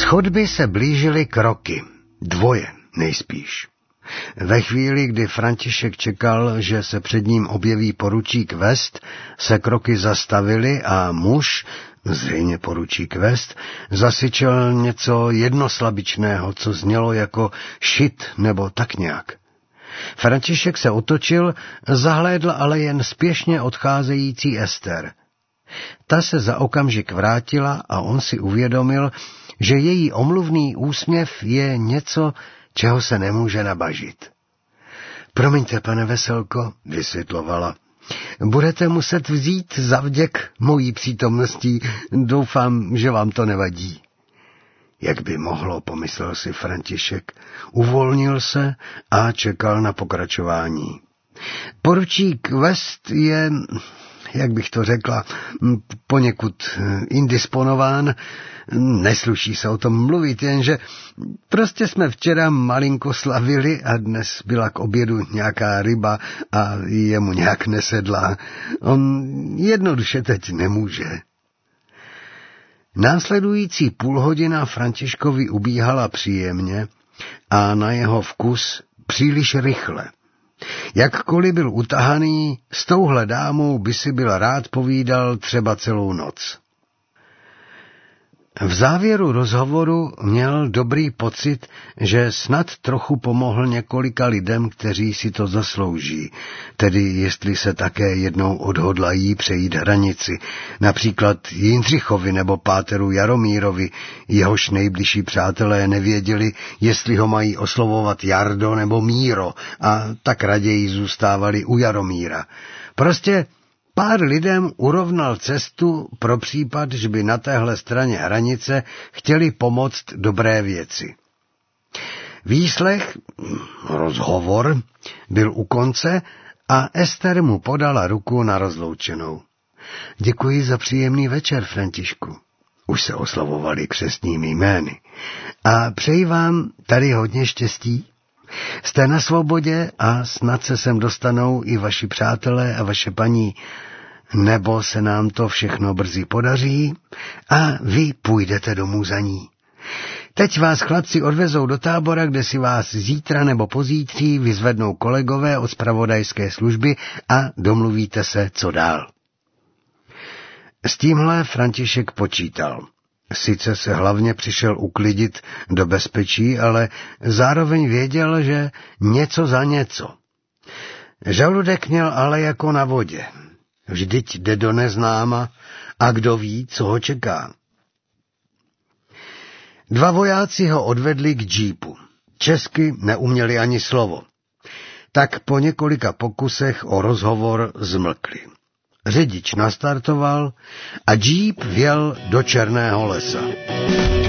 chodby se blížily kroky, 2 nejspíš. Ve chvíli, kdy František čekal, že se před ním objeví poručík West, se kroky zastavily a muž, zřejmě poručík West, zasyčel něco jednoslabičného, co znělo jako šit nebo tak nějak. František se otočil, zahlédl ale jen spěšně odcházející Ester. Ta se za okamžik vrátila a on si uvědomil, že její omluvný úsměv je něco, čeho se nemůže nabažit. Promiňte, pane Veselko, vysvětlovala. Budete muset vzít za vděk mojí přítomností. Doufám, že vám to nevadí. Jak by mohlo, pomyslel si František. Uvolnil se a čekal na pokračování. Poručík West je, jak bych to řekla, poněkud indisponován. Nesluší se o tom mluvit, jenže prostě jsme včera malinko slavili a dnes byla k obědu nějaká ryba a jemu nějak nesedla. On jednoduše teď nemůže. Následující půlhodina Františkovi ubíhala příjemně a na jeho vkus příliš rychle. Jakkoliv byl utahaný, s touhle dámou by si byl rád povídal třeba celou noc. V závěru rozhovoru měl dobrý pocit, že snad trochu pomohl několika lidem, kteří si to zaslouží, tedy jestli se také jednou odhodlají přejít hranici, například Jindřichovi nebo páteru Jaromírovi, jehož nejbližší přátelé nevěděli, jestli ho mají oslovovat Jardo nebo Míro, a tak raději zůstávali u Jaromíra. Prostě pár lidem urovnal cestu pro případ, že by na téhle straně hranice chtěli pomoct dobré věci. Výslech, rozhovor, byl u konce a Ester mu podala ruku na rozloučenou. Děkuji za příjemný večer, Františku. Už se oslavovali křestními jmény. A přeji vám tady hodně štěstí. Jste na svobodě a snad se sem dostanou i vaši přátelé a vaše paní, nebo se nám to všechno brzy podaří a vy půjdete domů za ní. Teď vás chlapci odvezou do tábora, kde si vás zítra nebo pozítří vyzvednou kolegové od zpravodajské služby a domluvíte se, co dál. S tímhle František počítal. Sice se hlavně přišel uklidit do bezpečí, ale zároveň věděl, že něco za něco. Žaludek měl ale jako na vodě. Vždyť jde do neznáma a kdo ví, co ho čeká. 2 vojáci ho odvedli k džípu. Česky neuměli ani slovo. Tak po několika pokusech o rozhovor zmlkli. Řidič nastartoval a džíp vjel do Černého lesa.